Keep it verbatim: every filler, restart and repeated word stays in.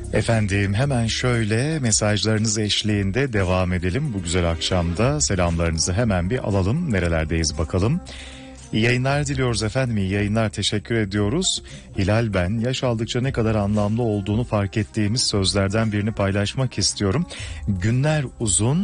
Efendim hemen şöyle mesajlarınız eşliğinde devam edelim. Bu güzel akşamda selamlarınızı hemen bir alalım. Nerelerdeyiz bakalım. İyi yayınlar diliyoruz efendim. İyi yayınlar, teşekkür ediyoruz. Hilal ben. Yaş aldıkça ne kadar anlamlı olduğunu fark ettiğimiz sözlerden birini paylaşmak istiyorum. Günler uzun,